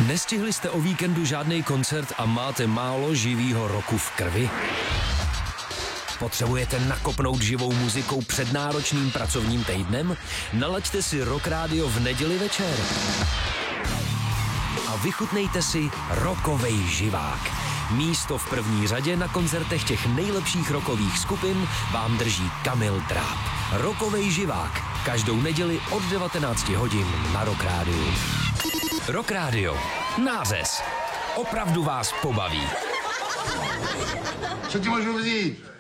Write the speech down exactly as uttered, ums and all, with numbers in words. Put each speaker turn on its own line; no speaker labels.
Nestihli jste o víkendu žádný koncert a máte málo živýho roku v krvi? Potřebujete nakopnout živou muzikou před náročným pracovním týdnem? Nalaďte si Rock Radio v neděli večer a vychutnejte si rockovej živák. Místo v první řadě na koncertech těch nejlepších rockových skupin vám drží Kamil Dráb. Rockovej živák. Každou neděli od devatenácti hodin na Rock Radio. Rock Radio. Nářez. Opravdu vás pobaví.
Co ti můžu vzít?